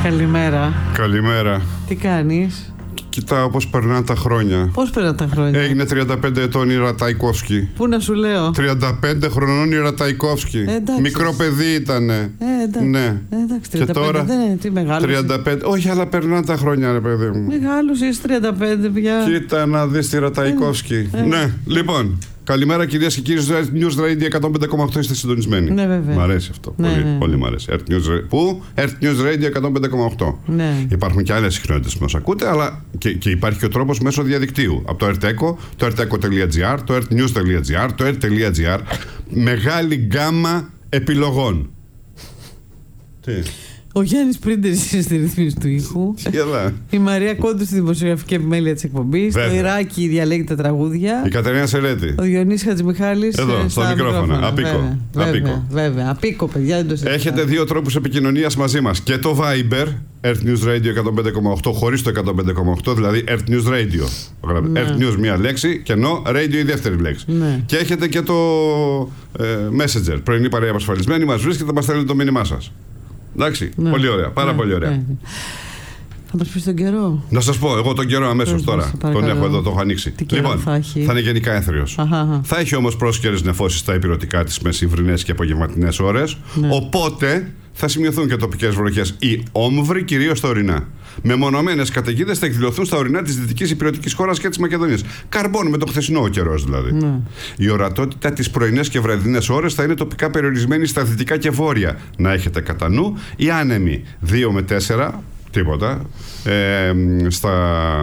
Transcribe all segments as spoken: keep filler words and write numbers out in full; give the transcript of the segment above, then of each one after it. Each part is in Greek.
Καλημέρα. Καλημέρα. Τι κάνεις? Κοιτάω πώς περνάνε τα χρόνια. Πώς περνάνε τα χρόνια? Έγινε τριάντα πέντε ετών η Ρατaikovsky. Πού να σου λέω? τριάντα πέντε χρονών η Ρατaikovsky. Ε, Μικρό παιδί ήτανε. Ε, εντάξει. Ναι. Ε, εντάξει, τριάντα πέντε και τώρα δεν είναι, τι μεγάλος. τριάντα πέντε. Όχι, αλλά περνάνε τα χρόνια, ρε παιδί μου. Μεγάλος είσαι τριάντα πέντε πια. Κοίτα να δεις τη Ρατaikovsky. Ε, ε. Ναι, λοιπόν. Καλημέρα κυρίες και κύριοι, News Radio εκατόν πέντε κόμμα οκτώ είστε συντονισμένοι. Ναι, βέβαια. Μ' αρέσει αυτό. Ναι, πολύ, ναι. πολύ μ' αρέσει. Earth News, πού? Earth News Radio εκατόν πέντε κόμμα οκτώ. Ναι. Υπάρχουν και άλλες συχνότητες που μας ακούτε, αλλά και, και υπάρχει και ο τρόπος μέσω διαδικτύου. Από το Erteco, το erteco.gr, το earthnews.gr, το earth.gr. Μεγάλη γκάμα επιλογών. Τι? Ο Γιάννης Πρίντερης είναι στη ρυθμίση του ήχου. Έλα. Η Μαρία Κόντου στη δημοσιογραφική επιμέλεια της εκπομπής. Το Ιράκη διαλέγει τα τραγούδια. Η Κατερίνα Σερέτη. Ο Διονύσης Χατζημιχάλης. Εδώ, στο μικρόφωνο. Απίκο. Βέβαια, Απίκο. βέβαια, βέβαια. Απίκο, παιδιά, δεν το συζητάω. Έχετε δύο τρόπους επικοινωνίας μαζί μας. Και το Viber, Earth News Radio εκατόν πέντε κόμμα οκτώ, χωρίς το εκατόν πέντε κόμμα οκτώ, δηλαδή Earth News Radio. Ναι. Earth News μία λέξη και ενώ Radio η δεύτερη λέξη. Ναι. Και έχετε και το ε, Messenger, πρωινή παρέα απασφαλισμένη, μας βρίσκεται, μας στέλνετε το μήνυμά σας. Εντάξει, Ναι. πολύ ωραία, πάρα Ναι. πολύ ωραία. Ναι. Θα μας πεις τον καιρό. Να σας πω, εγώ τον καιρό αμέσως Πες, τώρα. πες, Τον παρακαλώ. έχω εδώ, το έχω ανοίξει. Τι καιρό Λοιπόν, θα έχει? θα είναι γενικά έθριος. Αχα, αχα. Θα έχει όμως πρόσκαιρες νεφώσεις στα υπηρετικά της μεσημβρινές και απογευματινές ώρες. Ναι. Οπότε θα σημειωθούν και τοπικές βροχές ή όμβροι, κυρίως στα ορεινά. Μεμονωμένες καταιγίδες θα εκδηλωθούν στα ορεινά της δυτικής υπηρετικής χώρας και της Μακεδονίας. Καρμπών με το χθεσινό ο καιρός δηλαδή. Ναι. Η ορατότητα τις πρωινές και βραδινές ώρες θα είναι τοπικά περιορισμένη στα δυτικά και βόρεια. Να έχετε κατά νου οι άνεμοι δύο με τέσσερα. Τίποτα. Ε, στα,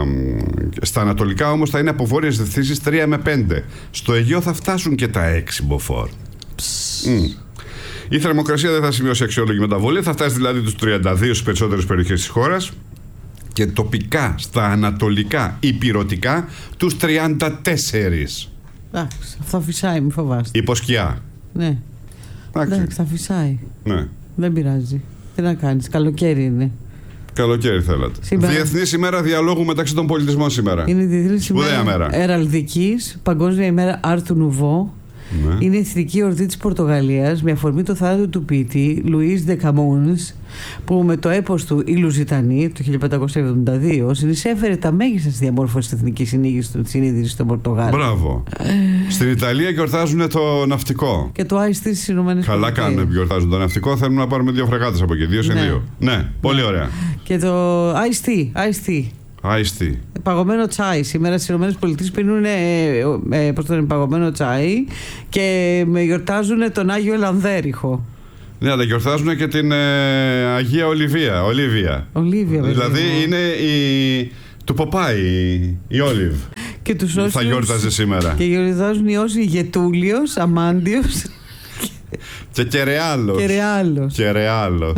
στα ανατολικά όμως θα είναι από βόρειες διευθύνσεις τρία με πέντε. Στο Αιγαίο θα φτάσουν και τα έξι μποφόρ. Mm. Η θερμοκρασία δεν θα σημειώσει αξιόλογη μεταβολή, θα φτάσει δηλαδή τους τριάντα δύο στις περισσότερες περιοχές της χώρας και τοπικά στα ανατολικά υπηρωτικά τους τριάντα τέσσερα. Εντάξει, θα φυσάει, μη φοβάστε. Υποσκιά. Ναι. Εντάξει, θα φυσάει. Ναι. Δεν πειράζει. Τι να κάνεις, καλοκαίρι είναι. Καλοκαίρι θέλατε. Σήμερα. Διεθνής ημέρα διαλόγου μεταξύ των πολιτισμών σήμερα. Είναι η Διεθνής Σπουδαία ημέρα μέρα. Εραλδικής, Παγκόσμια ημέρα Art Nouveau. Ναι. Είναι η εθνική εορτή της Πορτογαλίας με αφορμή το θάνατο του ποιητή Λουίς Δε Καμόνς, που με το έπος του «Η Λουζιτανή» το χίλια πεντακόσια εβδομήντα δύο συνεισέφερε τα μέγιστα στη διαμόρφωση της εθνικής συνείδησης στον Πορτογάλο. Μπράβο. Στην Ιταλία γιορτάζουν το ναυτικό. Και το Ice-T στις Ηνωμένες Καλά Πολιτείες. κάνουν που γιορτάζουν το ναυτικό. Θέλουμε να πάρουμε δύο φρεγάτες από εκεί. Δύο σε Ναι. δύο. Ναι, πολύ ωραία. Και το Ice-T, Ice-T. Ice-T. Παγωμένο τσάι. Σήμερα στις ΗΠΑ πίνουν ε, ε, πώς το λένε, παγωμένο τσάι και με γιορτάζουν τον Άγιο Ελανδέριχο. Ναι, αλλά γιορτάζουν και την ε, Αγία Ολιβία. Ολίβια. Ολίβια, βέβαια. Δηλαδή είναι η. Του Ποπάι, η Όλιβ. Και τους όσους... Θα γιόρταζε σήμερα. Και γιορτάζουν οι όσοι Γετούλιος, Αμάντιος Και Κερεάλος. Κερεάλος. Κερεάλος.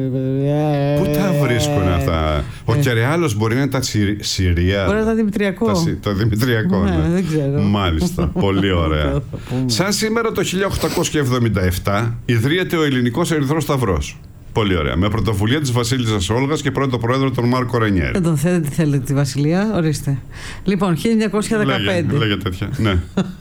Πού τα βρίσκουν αυτά? Ο Κερεάλος μπορεί να είναι τα Συρ- Συρία. Μπορεί να ήταν Δημητριακό. Τα Συ- Το Δημητριακό. Ναι, ναι. δεν ξέρω. Μάλιστα. Πολύ ωραία. Θα πούμε. Σαν σήμερα το χίλια οκτακόσια εβδομήντα επτά ιδρύεται ο Ελληνικός Ερυθρός Σταυρός. Πολύ ωραία. Με πρωτοβουλία της Βασίλισσας Όλγας και πρώτο πρόεδρο τον Μάρκο Ρενιέρ. Δεν τον θέλετε, τι θέλετε τη Βασιλεία, ορίστε. Λοιπόν, χίλια εννιακόσια δεκαπέντε. Λέγε, λέγε τέτοια. Ναι.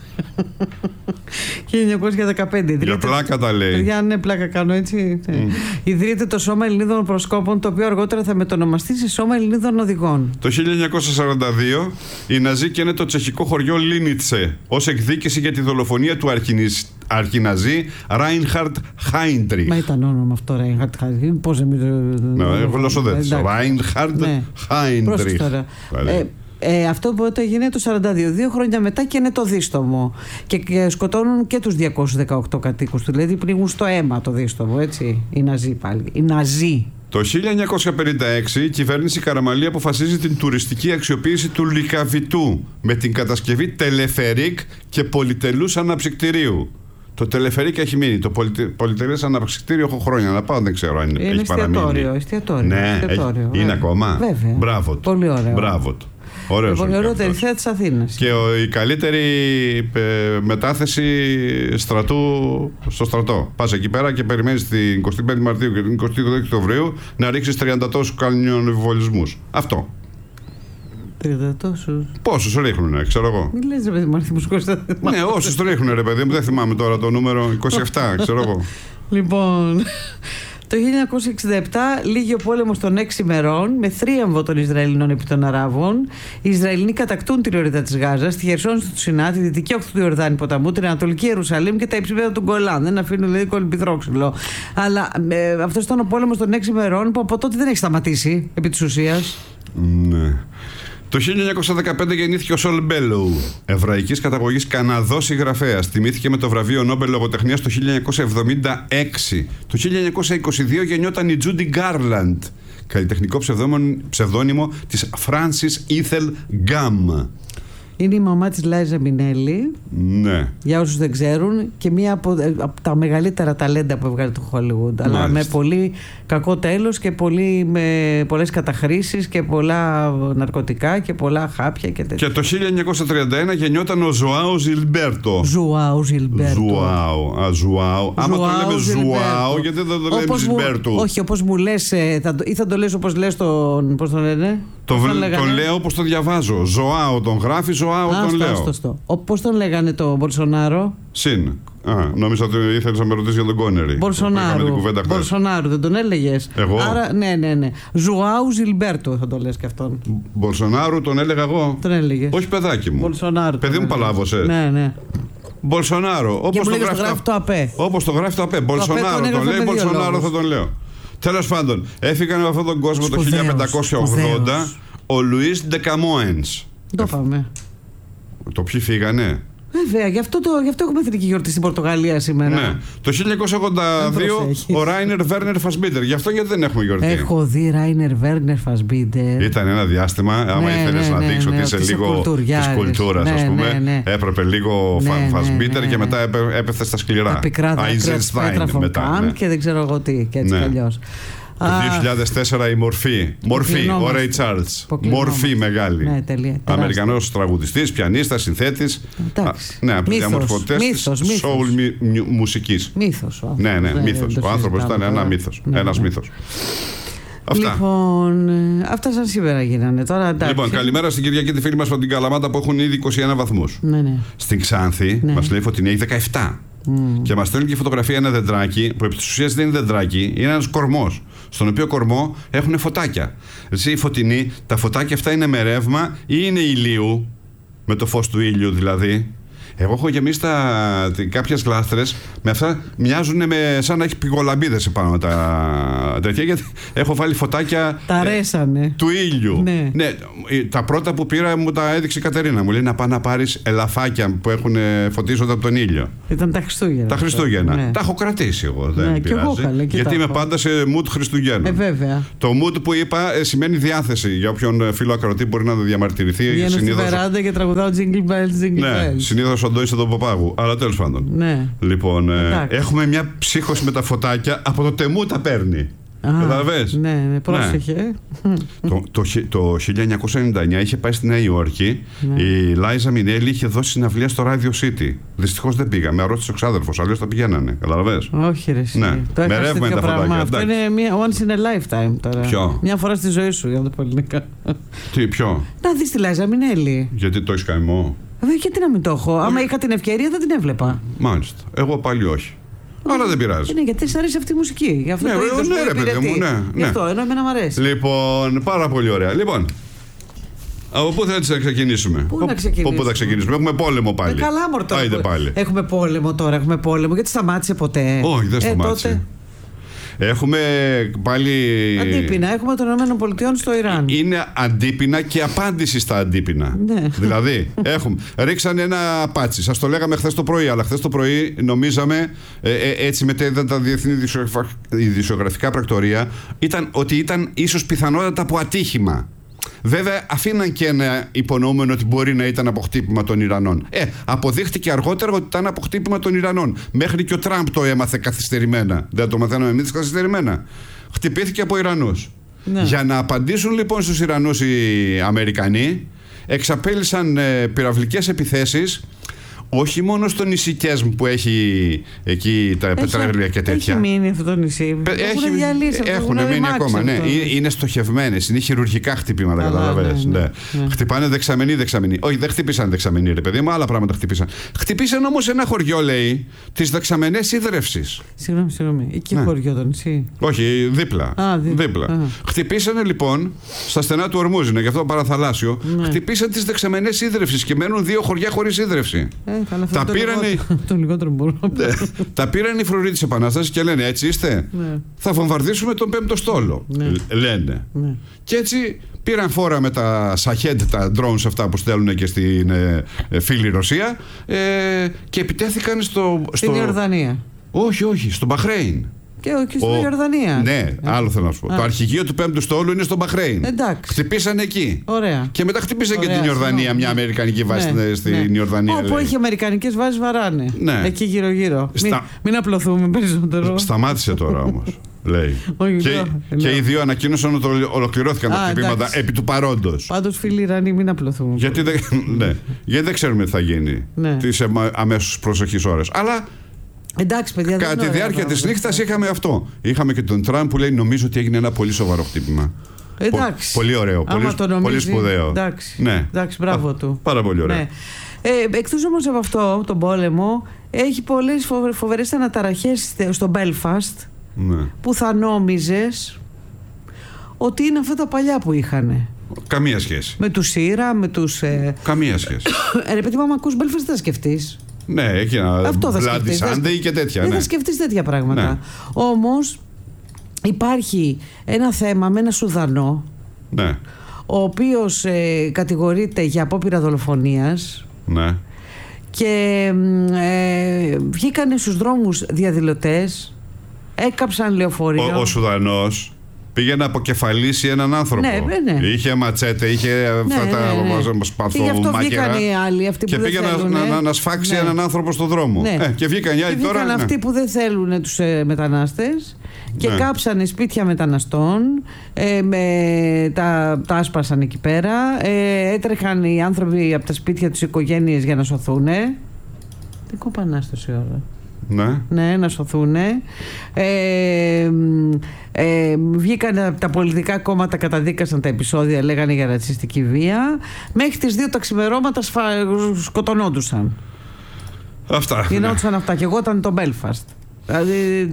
χίλια εννιακόσια δεκαπέντε. Για πλάκα τα λέει. Παιδιά, ναι, πλάκα κάνω έτσι. Mm. Ιδρύεται το Σώμα Ελληνίδων Προσκόπων, το οποίο αργότερα θα μετονομαστεί σε Σώμα Ελληνίδων Οδηγών. Το χίλια εννιακόσια σαράντα δύο οι Ναζί καίνε το τσεχικό χωριό Λίνιτσε ως εκδίκηση για τη δολοφονία του αρχινισ... αρχιναζί Ράινχαρντ Χάιντριχ. Μα ήταν όνομα αυτό, Ράινχαρντ Χάιντριχ. Πώς δεν Ναι, γλωσσοδέτησα. Ράινχαρντ Χάιντριχ. Ε, αυτό που έγινε το σαράντα δύο, δύο χρόνια μετά και είναι το δίστομο. Και, και σκοτώνουν και τους διακόσιους δεκαοκτώ κατοίκους του. Δηλαδή πνίγουν στο αίμα το δίστομο, έτσι. Οι Ναζί πάλι. Οι Ναζί. Το χίλια εννιακόσια πενήντα έξι η κυβέρνηση Καραμαλή αποφασίζει την τουριστική αξιοποίηση του Λυκαβητού με την κατασκευή τελεφερίκ και πολυτελούς αναψυκτηρίου. Το τελεφερίκ έχει μείνει. Το πολυτε, πολυτελές αναψυκτήριο έχω χρόνια να πάω, δεν ξέρω αν είναι, είναι έχει παραμείνει. εστιατόριο. Ναι, εστιατόριο, έχει, είναι ακόμα. Βέβαια. Μπράβο του. Πολύ ωραίο. Μπράβο του. Ωραίος πολύ ωραίο αυτός. τεριθέα της Αθήνας. Και ο, η καλύτερη ε, μετάθεση στρατού στο στρατό. Πας εκεί πέρα και περιμένεις την εικοστή πέμπτη Μαρτίου και την εικοστή έκτη Οκτωβρίου να ρίξεις τριάντα τόσους κανιονεμβολισμούς. Αυτό. τριάντα τόσους. Πόσους ρίχνουνε, ξέρω εγώ. Μην λες ρε παιδί μου, αριθμούς Κώστα. Ναι, όσους το ρίχνουνε ρε παιδί μου, δεν θυμάμαι τώρα το νούμερο είκοσι επτά, ξέρω εγώ. Λοιπόν, Το χίλια εννιακόσια εξήντα επτά λήγει ο πόλεμος των έξι ημερών με θρίαμβο των Ισραηλινών επί των Αράβων. Οι Ισραηλινοί κατακτούν την ορειτά της Γάζας, τη Χερσόνησο του Σινά, τη δυτική όχθη του Ιορδάνη ποταμού, την Ανατολική Ιερουσαλήμ και τα υψηπέδα του Γκολάν. Δεν αφήνουν δηλαδή κολυμπηθρόξυλο. Αλλά ε, αυτό ήταν ο πόλεμος των έξι ημερών που από τότε δεν έχει σταματήσει επί της ουσίας. Ναι. Το χίλια εννιακόσια δεκαπέντε γεννήθηκε ο Σολ Μπέλοου, εβραϊκής καταγωγής Καναδός συγγραφέας. Τιμήθηκε με το βραβείο Νόμπελ Λογοτεχνίας το χίλια εννιακόσια εβδομήντα έξι. Το χίλια εννιακόσια είκοσι δύο γεννιόταν η Τζούντι Γκάρλαντ, καλλιτεχνικό ψευδόνυμο της Φράνσις Ήθελ Γκάμ. Είναι η μαμά της Λάιζα Μινέλη. Ναι. Για όσους δεν ξέρουν, και μία από, από τα μεγαλύτερα ταλέντα που έβγαλε το Hollywood. Αλλά με πολύ κακό τέλος και πολύ, με πολλές καταχρήσεις και πολλά ναρκωτικά και πολλά χάπια και τέτοια. Και το χίλια εννιακόσια τριάντα ένα γεννιόταν ο Ζωάο Ζιλμπέρτο. Ζωάο Ζιλμπέρτο. Ζουάο. Α, Ζουάο. Άμα το λέμε Ζουάο, γιατί δεν το λέμε Ζιλμπέρτο. Όχι, όπως μου λες, θα, ή θα το λες όπως λες τον. Πώς τον λένε. Τον, τον λέω όπως το διαβάζω. Ζωάο τον γράφει, Ζωάο τον λέω. Πώς τον λέγανε το Μπολσονάρο. Συν. Α, νόμιζα ότι ήθελες να με ρωτήσεις για τον Κόνερι. Μπολσονάρο. Μπολσονάρο, δεν τον έλεγες. Εγώ. Άρα, ναι, ναι, ναι. Ζουάου Ζιλμπέρτο θα το λες και αυτόν. Μπολσονάρο τον έλεγα εγώ. Τον έλεγες. Όχι, παιδάκι μου. Μπολσονάρο. Παιδί μου παλάβωσε. Ναι, ναι. Μπολσονάρο. Όπως το γράφει το, το ΑΠΕ. Όπως το γράφει το ΑΠΕ. Μπολσονάρο τον, τον λέει, Μπολσονάρο θα τον λέω. Τέλος πάντων, έφυγαν από αυτόν τον κόσμο Σπουδαίος. Το χίλια πεντακόσια ογδόντα ο Λουίς Ντεκαμόενς. Το πάμε. Το ποιοι φύγανε. Βέβαια, γι' αυτό, το, γι' αυτό έχουμε εθνική γιορτή στην Πορτογαλία σήμερα. Ναι. Το χίλια εννιακόσια ογδόντα δύο ο Ράινερ Βέρνερ Φασμπίντερ. Γι' αυτό γιατί δεν έχουμε γιορτή. Έχω δει Ράινερ Βέρνερ Φασμπίντερ. Ήταν ένα διάστημα, άμα ναι, ήθελες ναι, να δείξεις ναι, ναι, ότι είσαι λίγο τη κουλτούρα, ναι, ας πούμε, ναι, ναι. έπρεπε λίγο ναι, Φασμπίντερ ναι, ναι, ναι. και μετά έπεθε στα σκληρά. Τα πικρά δάκρυα μετά. Ναι. Και δεν ξέρω εγώ τι, και έτσι κι αλλιώς. Το δύο χιλιάδες τέσσερα η Μορφή. Μορφή, ο Ρέι Τσάρλς. Μορφή μεγάλη. Ναι, τελεία. Αμερικανός τραγουδιστής, πιανίστας, συνθέτης. Ναι, από τους διαμορφωτές της soul μουσικής. Μύθος. Ναι, ναι, μύθος. Ο άνθρωπος ήταν ένα μύθος. Ένας μύθος. Αυτά. Λοιπόν, αυτά σαν σήμερα γίνανε τώρα. Λοιπόν, καλημέρα στην Κυριακή τη φίλη μας από την Καλαμάτα που έχουν ήδη είκοσι ένα βαθμούς. Ναι, ναι. Στην Ξάνθη ναι. μας λέει Φωτεινή έχει δεκαεπτά. Mm. Και μας στέλνει και φωτογραφία ένα δεντράκι που επί της ουσίας δεν είναι δεντράκι, είναι ένας κορμός. Στον οποίο κορμό έχουν φωτάκια. Έτσι, η Φωτεινή, τα φωτάκια αυτά είναι με ρεύμα ή είναι ηλίου, με το φως του ήλιου δηλαδή. Εγώ έχω γεμίσει κάποιες γλάστρες με αυτά, μοιάζουν με, σαν να έχει πηγολαμπίδες επάνω τα τέτοια, γιατί έχω βάλει φωτάκια τα ρέσανε. του ήλιου. Ναι. Ναι, τα πρώτα που πήρα μου τα έδειξε η Κατερίνα. Μου λέει να πάω να πάρεις ελαφάκια που έχουν φωτίζονται από τον ήλιο. Ήταν τα Χριστούγεννα. Τα Χριστούγεννα. Ναι. Τα έχω κρατήσει εγώ. Δεν ναι, πειράζει. Εγώ, καλέ, γιατί είμαι πάντα σε mood Χριστουγέννων. Ε, βέβαια. Το mood που είπα ε, σημαίνει διάθεση. Για όποιον φίλο ακροατή μπορεί να το διαμαρτυρηθεί. Βγαίνω στη βεράντα και τραγουδάω Jingle Bells, Jingle Bells. Ναι, συνήθως Αντώνης τον Παπάγου. Αλλά τέλος πάντων. Ναι. Λοιπόν, ε, έχουμε μια ψύχωση με τα φωτάκια. Από το τεμού τα παίρνει. Καταλαβες. Ναι, ναι, πρόσεχε. Ναι. το, το, το χίλια εννιακόσια ενενήντα εννιά είχε πάει στη Νέα Υόρκη. Ναι. Η Λάιζα Μινέλη είχε δώσει συναυλία στο Radio City. Δυστυχώς δεν πήγα. Με αρρώστησε ο ξάδερφος. Αλλιώς τα πηγαίνανε. Καταλαβες. Όχι, ρε. Ναι. Το με ρεύμα είναι τα φωτάκια. Αυτό είναι μια once in a lifetime τώρα. Ποιο? Μια φορά στη ζωή σου, για να το πω ελληνικά. Τι, ποιο? Να δεις τη Λάιζα Μινέλη. Γιατί το έχεις καημό? Βέβαια, γιατί να μην το έχω. Άμα είχα την ευκαιρία δεν την έβλεπα. Μάλιστα. Εγώ πάλι όχι. Αλλά δεν πειράζει. Ναι, γιατί σ' αρέσει αυτή η μουσική. Γι' αυτό ναι, το είδος ναι, ρε παιδί μου, ναι. Γι' αυτό, ενώ εμένα μου αρέσει. Λοιπόν, πάρα πολύ ωραία. Λοιπόν, από πού θα ξεκινήσουμε? Πού να ξεκινήσουμε? Πού θα ξεκινήσουμε? Έχουμε πόλεμο πάλι. Ε, καλά, μωρέ, τώρα. Άιντε πάλι. Έχουμε πόλεμο τώρα, έχουμε πόλεμο. Γιατί σταμάτησε ποτέ? Όχι, δεν σταμάτησε. Ε, τότε... Έχουμε πάλι. Αντίπεινα. Έχουμε των ΗΠΑ στο Ιράν. Είναι αντίπεινα και απάντηση στα αντίπεινα. Ναι. Δηλαδή, έχουμε. Ρίξανε ένα πάτσι. Σας το λέγαμε χθες το πρωί, αλλά χθες το πρωί νομίζαμε, ε, ε, έτσι μετέδιδαν τα διεθνή ειδησιογραφικά πρακτορία, ήταν, ότι ήταν ίσως πιθανότατα από ατύχημα. Βέβαια, αφήναν και ένα υπονοούμενο ότι μπορεί να ήταν από χτύπημα των Ιρανών. Ε, αποδείχτηκε αργότερα ότι ήταν από χτύπημα των Ιρανών. Μέχρι και ο Τραμπ το έμαθε καθυστερημένα. Δεν το μαθαίναμε εμείς καθυστερημένα. Χτυπήθηκε από Ιρανούς. Ναι. Για να απαντήσουν λοιπόν στους Ιρανούς οι Αμερικανοί, εξαπέλυσαν ε, πυραυλικές επιθέσεις, όχι μόνο στο νησί Κέσμ που έχει εκεί τα πετρέλαια και τέτοια. Έχει μείνει αυτό το νησί. Έχουν διαλύσει. Έχουν μείνει ακόμα. Ναι. Είναι στοχευμένες, είναι χειρουργικά χτυπήματα, καταλαβαίνεις. Ναι, ναι, ναι. Ναι. Χτυπάνε δεξαμενή, δεξαμενή. Όχι, δεν χτυπήσαν δεξαμενή, ρε παιδί μου, άλλα πράγματα χτυπήσαν. Χτυπήσαν όμως ένα χωριό, λέει, τις δεξαμενές ίδρευσης. Συγγνώμη, συγγνώμη. Εκεί ναι. Χωριό το νησί. Όχι, δίπλα. Α, δί... δίπλα. Α. Χτυπήσανε λοιπόν στα στενά του Ορμούζ, είναι γι' αυτό παραθαλάσσιο. Ναι. Χτυπήσαν τις δεξαμενές ίδρευσης και μένουν δύο χωριά χωρίς ίδρυυση. Ε, καλά, τα το πήραν. Λιγότερο, το λιγότερο μπορώ. Τα πήραν οι φρουροί της Επανάστασης και λένε: έτσι είστε. Ναι. Θα βομβαρδίσουμε τον πέμπτο στόλο. Ναι. Λένε. Ναι. Και έτσι πήραν φόρα με τα Σαχέντ, τα drones αυτά που στέλνουν και στην ε, ε, φίλη Ρωσία ε, και επιτέθηκαν στο. Στην στο... Ιορδανία. Όχι, όχι, στο Μπαχρέιν. Και, και στην Ο... Ιορδανία. Ναι, ε. άλλο θέλω να σου πω. Α. Το αρχηγείο του πέμπτου στόλου είναι στο Μπαχρέιν. Εντάξει. Χτυπήσαν εκεί. Ωραία. Και μετά χτυπήσαν Ωραία, και την Ιορδανία, μια αμερικανική βάση ναι, στην ναι. Ιορδανία. Όπου έχει αμερικανικές βάσεις βαράνε. Ναι. Εκεί γύρω-γύρω. Στα... Μην, μην απλωθούμε περισσότερο. Σταμάτησε τώρα όμως. Λέει. και, και οι δύο ανακοίνωσαν ότι ολοκληρώθηκαν Α, τα χτυπήματα εντάξει. επί του παρόντος. Πάντως, φίλοι Ιρανοί, μην απλωθούμε. Γιατί δεν, ναι, γιατί δεν ξέρουμε τι θα γίνει ναι. τις αμέσως προσεχείς ώρες. Αλλά εντάξει, παιδιά, κατά τη διάρκεια της νύχτας είχαμε αυτό. Είχαμε και τον Τραμπ που λέει: νομίζω ότι έγινε ένα πολύ σοβαρό χτύπημα. Εντάξει. Πολύ ωραίο, πολύ, νομίζει, πολύ σπουδαίο. Εντάξει, ναι. εντάξει μπράβο Α, του. Πάρα πολύ ωραίο. Ναι. Ε, εκτός όμως από αυτό, τον πόλεμο, έχει πολλές φοβερές αναταραχές στο Belfast. Ναι. Που θα νόμιζες ότι είναι αυτά τα παλιά που είχανε. Καμία σχέση. Με τους Σύρα, με τους. Ε... Καμία σχέση. ε, ρε παιδί μου, άμα ακούς Belfast, θα σκεφτείς. Ναι, έχει ένα Bloody Sunday και τέτοια. Δεν ναι. θα σκεφτείς τέτοια πράγματα. Ναι. Όμως υπάρχει ένα θέμα με ένα Σουδανό. Ναι. Ο οποίος ε, κατηγορείται για απόπειρα δολοφονίας. Ναι. Και ε, βγήκανε στους δρόμους διαδηλωτές. Έκαψαν λεωφορείο. Ο, ο Σουδανός πήγε να αποκεφαλίσει έναν άνθρωπο. Ναι, ναι. Είχε ματσέτε, είχε αυτά ναι, τα ναι. σπαθομάκερα. οι άλλοι, αυτοί και που πήγε δεν να, να, να σφάξει ναι. έναν άνθρωπο στον δρόμο. Ναι. Ε, και βγήκαν οι άλλοι και τώρα. Βγήκαν ναι. αυτοί που δεν θέλουν τους ε, μετανάστες και ναι. κάψανε σπίτια μεταναστών. Ε, με, τα, τα άσπασαν εκεί πέρα. Ε, έτρεχαν οι άνθρωποι από τα σπίτια τους οικογένειες για να σωθούν. Δεν κοπανάσταση ώρα. Ναι. ναι, να σωθούν. Ε, ε, βγήκαν τα πολιτικά κόμματα, καταδίκασαν τα επεισόδια, λέγανε για ρατσιστική βία. Μέχρι τις δύο τα ξημερώματα σφα... σκοτωνόντουσαν. Αυτά. Γινόντουσαν ναι. αυτά. Και εγώ ήταν το Belfast. Δηλαδή.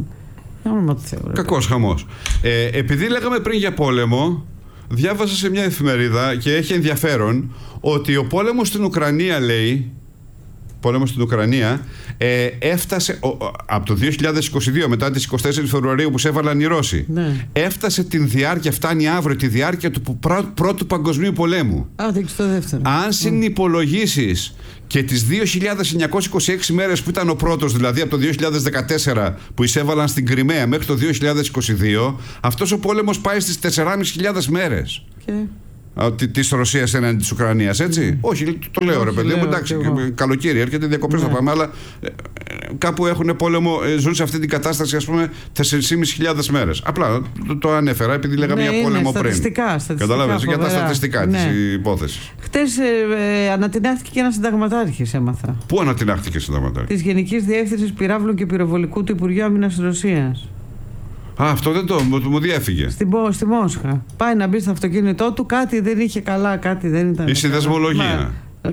Κακός χαμός. Ε, επειδή λέγαμε πριν για πόλεμο, διάβασα σε μια εφημερίδα και έχει ενδιαφέρον ότι ο πόλεμος στην Ουκρανία, λέει. Πόλεμος στην Ουκρανία ε, έφτασε ο, ο, από το δύο χιλιάδες είκοσι δύο μετά τις εικοστή τέταρτη Φεβρουαρίου που σέβαλαν οι Ρώσοι ναι. έφτασε την διάρκεια, φτάνει αύριο τη διάρκεια του πρά, πρώτου παγκοσμίου πολέμου. Α, δεν το δεύτερο. Αν συνυπολογίσεις και τις δύο χιλιάδες εννιακόσιες είκοσι έξι μέρες που ήταν ο πρώτος, δηλαδή από το δύο χιλιάδες δεκατέσσερα που εισέβαλαν στην Κριμαία μέχρι το δύο χιλιάδες είκοσι δύο, αυτός ο πόλεμος πάει στις τέσσερις χιλιάδες πεντακόσιες μέρες. Okay. Της Ρωσίας έναντι της Ουκρανίας, έτσι. Mm. Όχι, το λέω ρε παιδί μου, εντάξει, καλοκαίρι έρχεται, διακοπές θα πάμε, αλλά ε, κάπου έχουν πόλεμο, ε, ζουν σε αυτή την κατάσταση, ας πούμε, τέσσερις χιλιάδες πεντακόσιες μέρες. Απλά το, το ανέφερα επειδή λέγαμε ναι, για πόλεμο είναι, πριν. Στατιστικά, Καταλάβες, για τα στατιστικά ναι. της υπόθεσης. Χτες ε, ε, ανατινάχθηκε και ένας συνταγματάρχης, έμαθα. Πού ανατινάχθηκε συνταγματάρχης? Της Γενικής Διεύθυνσης Πυράβλων και Πυροβολικού του Υπουργείου Άμυνας της Ρωσίας. Α, αυτό δεν το μου, μου διέφυγε. Στην, στη Μόσχα. Πάει να μπει στο αυτοκίνητό του, κάτι δεν είχε καλά, κάτι δεν ήταν. Η συνδεσμολογία.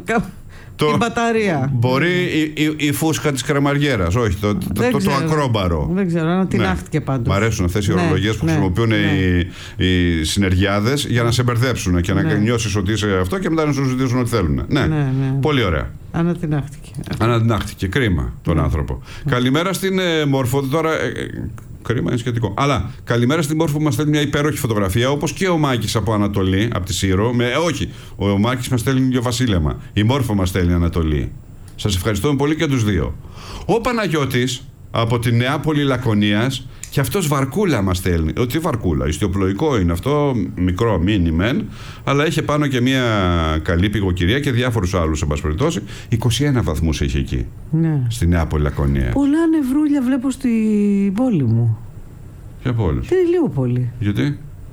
Το, η μπαταρία. Μπορεί η, η, η φούσκα της κρεμαριέρας, όχι, το, το, το, το ακρόμπαρο. Δεν ξέρω, ανατινάχθηκε ναι. πάντως. Μ' αρέσουν αυτές οι ορολογίες ναι, που ναι, χρησιμοποιούν ναι. οι, οι συνεργιάδες για να σε μπερδέψουν και να ναι. νιώσεις ότι είσαι αυτό και μετά να σου ζητήσουν ό,τι θέλουν. Ναι. Ναι, ναι. Πολύ ωραία. Ανατινάχθηκε. Ανατινάχθηκε. Κρίμα τον ναι. άνθρωπο. Ναι. Καλημέρα στην ε, Μόρφο. Τώρα. Ε, Κρίμα, είναι σχετικό. Αλλά καλημέρα στην Μόρφο που μας στέλνει μια υπέροχη φωτογραφία, όπως και ο Μάκης από Ανατολή, από τη Σύρο. Με, ε, όχι, ο, ο Μάκης μας στέλνει για βασίλεμα. Η Μόρφο μας στέλνει Ανατολή. Σας ευχαριστούμε πολύ και τους δύο. Ο Παναγιώτης από τη Νεάπολη Λακωνίας, και αυτός βαρκούλα μας στέλνει. Ότι βαρκούλα, ιστιοπλοϊκό είναι αυτό, μικρό μίνι μεν, αλλά είχε πάνω και μια καλή πηγοκυρία και διάφορους άλλους, εν πάση περιπτώσει. είκοσι ένα βαθμούς έχει εκεί. Ναι. Στη Νεάπολη Λακωνία. Πολλά νευρούλια βλέπω στην πόλη μου. Ποια πόλη? Την Ηλιούπολη. Γιατί?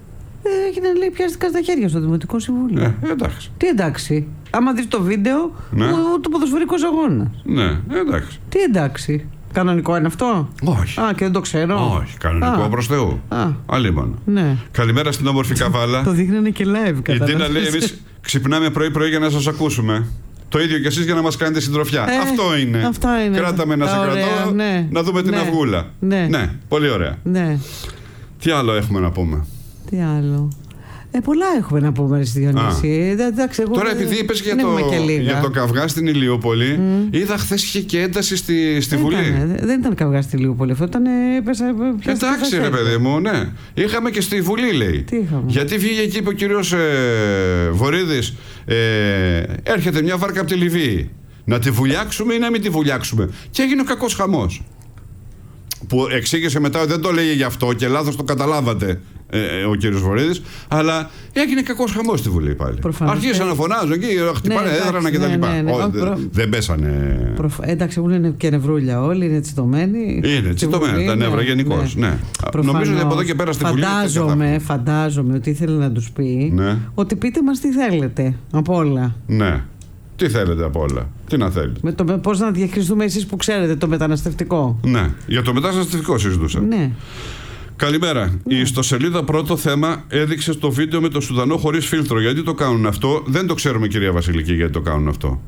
έγινε, λέει, πιάστηκα στα χέρια στο Δημοτικό Συμβούλιο. Ε, εντάξει. Τι εντάξει. Άμα δεις το βίντεο, ναι. το ποδοσφαιρικός αγώνας. Ναι, εντάξει. Τι εντάξει. Κανονικό είναι αυτό? Όχι. Α, και δεν το ξέρω. Όχι, κανονικό προς Θεού. Αλίμονο. Ναι. Καλημέρα στην όμορφη Καβάλα. Το δείχνανε και live, η Ντίνα λέει: εμείς ξυπνάμε πρωί-πρωί για να σας ακούσουμε. Το ίδιο κι εσείς για να μας κάνετε συντροφιά. Ε, αυτό είναι. Αυτά είναι. Κράταμε να σε κρατώ, ναι. να δούμε την ναι. αυγούλα. Ναι. ναι, πολύ ωραία. Ναι. Τι άλλο έχουμε να πούμε? Τι άλλο? Ε, πολλά έχουμε να πούμε στη Διονύση. Εντάξει, εγώ τώρα, επειδή είπες για, το, για το καυγά στην Ηλιούπολη, mm. είδα χθες είχε και ένταση στη, στη δεν Βουλή. Ήταν, δεν ήταν καυγά στη Ηλιούπολη, αυτό ήταν. Εντάξει, ρε παιδί μου, ναι. Είχαμε και στη Βουλή, λέει. Τι είχαμε? Γιατί βγήκε εκεί ο κύριος ε, Βορίδης, ε, έρχεται μια βάρκα από τη Λιβύη. Να τη βουλιάξουμε ή να μην τη βουλιάξουμε. Και έγινε ο κακός χαμός. Που εξήγησε μετά ότι δεν το λέει γι' αυτό και λάθος το καταλάβατε ε, ο κύριος Βορίδης, αλλά έγινε κακός χαμός στη Βουλή πάλι. Αρχίσαν να φωνάζουν εκεί, χτυπάνε, ναι, έδρανα κτλ. Ναι, ναι, ναι. oh, προ... Δεν πέσανε. Προφ... Εντάξει, είναι και νευρούλια όλοι, είναι τσιτωμένοι. Είναι τσιτωμένα τα νεύρα γενικώς. Ναι. Ναι. Νομίζω ότι από εδώ και πέρα στη Βουλή. Φαντάζομαι, φαντάζομαι ότι ήθελε να τους πει, ναι, ότι πείτε μας τι θέλετε από όλα. Ναι. Τι θέλετε από όλα, τι να θέλετε. Με το, πώς να διαχειριστούμε εσείς που ξέρετε το μεταναστευτικό. Ναι, για το μεταναστευτικό συζητούσα. Ναι. Καλημέρα. Ναι. Η ιστοσελίδα Πρώτο Θέμα έδειξε το βίντεο με το Σουδανό χωρίς φίλτρο. Γιατί το κάνουν αυτό? Δεν το ξέρουμε, κυρία Βασιλική, γιατί το κάνουν αυτό.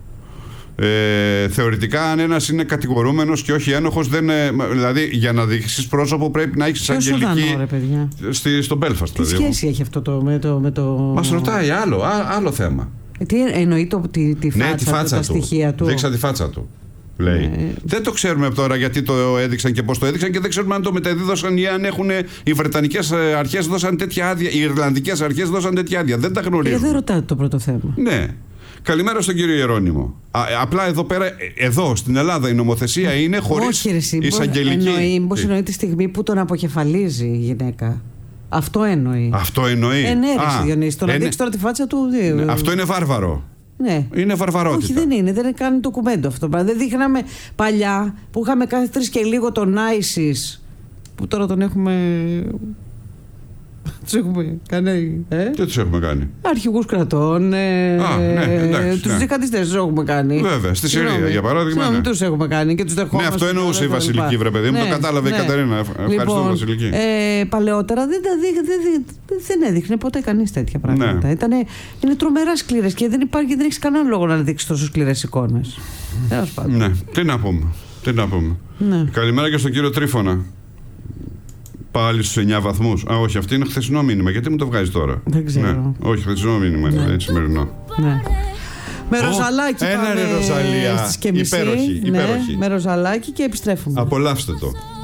Ε, θεωρητικά, αν ένας είναι κατηγορούμενος και όχι ένοχος, δεν είναι, δηλαδή για να δείξεις πρόσωπο πρέπει να έχεις αγγελική. Σουδανό, ρε παιδιά. Στη, στο Μπέλφαστ. Τι σχέση δηλαδή έχει αυτό το, με το. Με το... Μας ρωτάει άλλο, α, άλλο θέμα. Τι εννοεί το, τη, τη φάτσα, ναι, τη φάτσα του, του, τα στοιχεία του. Δείξα τη φάτσα του, λέει. Ναι. Δεν το ξέρουμε τώρα γιατί το έδειξαν και πώς το έδειξαν και δεν ξέρουμε αν το μεταδίδωσαν ή αν έχουν οι Βρετανικές αρχές δώσαν τέτοια άδεια, οι Ιρλανδικές αρχές δώσαν τέτοια άδεια. Δεν τα γνωρίζουμε. Και δεν ρωτάτε το πρώτο θέμα. Ναι. Καλημέρα στον κύριο Ιερώνυμο. Α, απλά εδώ πέρα, εδώ στην Ελλάδα η νομοθεσία είναι χωρίς εισαγγελική. Εννοεί, πώς εννοεί τη στιγμή που τον αποκεφαλίζει η γυναίκα. Αυτό εννοεί. Αυτό εννοεί. Ενέρεξη, Διονύση. Το να δείξει τώρα τη φάτσα του. Ναι, αυτό είναι βάρβαρο. Ναι. Είναι βαρβαρότητα. Όχι, δεν είναι. Δεν κάνει ντοκουμέντο αυτό. Δεν δείχναμε παλιά που είχαμε κάθε τρεις και λίγο τον Άισις. Που τώρα τον έχουμε. Τους έχουμε κάνει. Ε? Τι τους έχουμε κάνει? Αρχηγούς κρατών. Ε, Α, ναι, τους τζιχαντιστές τους έχουμε κάνει. Βέβαια, στη Συρία Συγνώμη. για παράδειγμα. Ναι, τους έχουμε κάνει και τους δεχόμαστε. Ναι, αυτό εννοούσε η Βασιλική, βρε παιδί μου. Ναι, το κατάλαβε ναι. η Κατερίνα. Ευχαριστώ, λοιπόν, Βασιλική. Ε, παλαιότερα δεν, δεν, δεν, δεν έδειχνε ποτέ κανείς τέτοια πράγματα. Ναι. Ήτανε, είναι τρομερά σκληρές και δεν υπάρχει, δεν έχει κανένα λόγο να δείξει τόσο σκληρές εικόνες. Ναι, τι να πούμε. Τι να πούμε. Ναι. Καλημέρα και στον κύριο Τρίφωνα. Πάλι στους εννιά βαθμούς. Α, όχι, αυτή είναι χθεσινό μήνυμα. Γιατί μου το βγάζει τώρα? Δεν ξέρω. Ναι. Όχι, χθεσινό μήνυμα είναι, ναι. σημερινό. Ναι. Με oh, ροζαλάκι ένα πάμε ρε Ροζαλία. στις και μισή. Υπέροχη, υπέροχη. Ναι, με ροζαλάκι και επιστρέφουμε. Απολαύστε το.